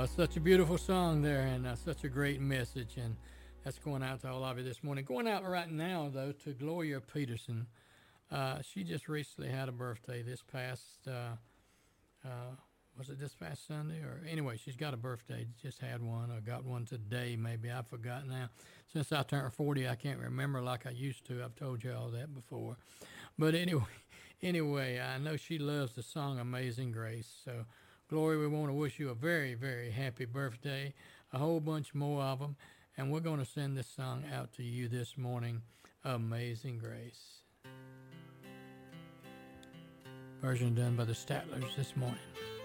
Such a beautiful song there, and such a great message, and that's going out to all of you this morning. Going out right now, though, to Gloria Peterson. She just recently had a birthday this past, was it this past Sunday? Or anyway, she's got a birthday, just had one, or got one today, maybe. I forgot now. Since I turned 40, I can't remember like I used to. I've told you all that before. But anyway, I know she loves the song Amazing Grace. So, Glory, we want to wish you a very, very happy birthday, a whole bunch more of them. And we're going to send this song out to you this morning, Amazing Grace. Version done by the Statlers this morning.